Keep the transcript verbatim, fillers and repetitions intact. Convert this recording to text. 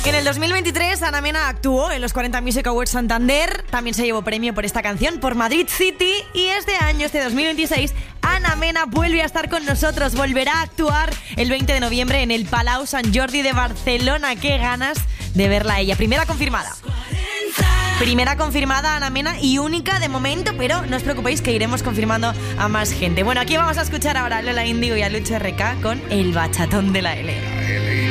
En el dos mil veintitrés, Ana Mena actuó en los cuarenta Music Awards Santander. También se llevó premio por esta canción por Madrid City. Y este año, este dos mil veintiséis, Ana Mena vuelve a estar con nosotros. Volverá a actuar el veinte de noviembre en el Palau Sant Jordi de Barcelona. ¡Qué ganas de verla a ella! Primera confirmada. Primera confirmada, Ana Mena, y única de momento, pero no os preocupéis que iremos confirmando a más gente. Bueno, aquí vamos a escuchar ahora a Lola Índigo y a Lucho R K con El Bachatón de la L.